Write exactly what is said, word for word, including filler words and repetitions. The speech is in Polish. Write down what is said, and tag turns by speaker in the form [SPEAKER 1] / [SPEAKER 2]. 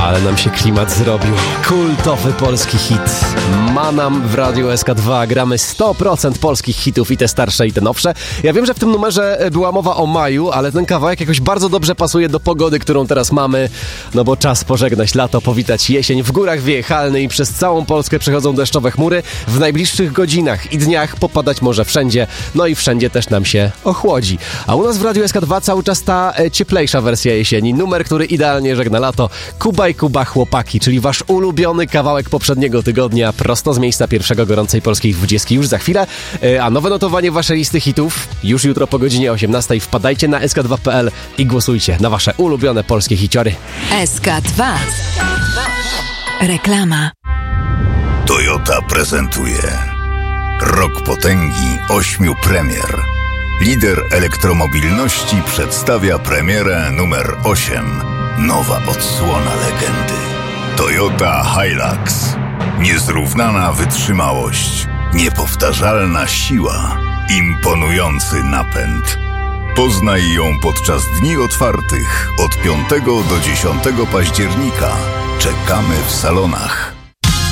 [SPEAKER 1] Ale nam się klimat zrobił. Kultowy polski hit. Manam w Radiu S K dwa. Gramy sto procent polskich hitów, i te starsze, i te nowsze. Ja wiem, że w tym numerze była mowa o maju, ale ten kawałek jakoś bardzo dobrze pasuje do pogody, którą teraz mamy. No bo czas pożegnać lato, powitać jesień. W górach wieje halny i przez całą Polskę przechodzą deszczowe chmury. W najbliższych godzinach i dniach popadać może wszędzie. No i wszędzie też nam się ochłodzi. A u nas w Radiu S K dwa cały czas ta e, cieplejsza wersja jesieni. Numer, który idealnie żegna lato. Kuba i Kuba Chłopaki, czyli wasz ulubiony kawałek poprzedniego tygodnia, prosto z miejsca pierwszego gorącej polskiej dwudziestki już za chwilę, a nowe notowanie waszej listy hitów już jutro po godzinie osiemnastej. Wpadajcie na S K dwa kropka P L i głosujcie na wasze ulubione polskie hiciory.
[SPEAKER 2] S K dwa. Reklama.
[SPEAKER 3] Toyota prezentuje Rok potęgi ośmiu premier. Lider elektromobilności przedstawia premierę numer osiem. Nowa odsłona legendy. Toyota Hilux. Niezrównana wytrzymałość, niepowtarzalna siła, imponujący napęd. Poznaj ją podczas dni otwartych od piątego do dziesiątego października. Czekamy w salonach.